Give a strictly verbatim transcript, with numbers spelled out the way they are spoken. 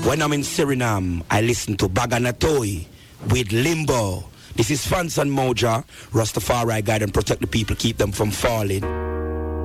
When I'm in Suriname, I listen to Baganatoy with Limbo. This is Fansan Moja, Rastafari guide and protect the people, keep them from falling.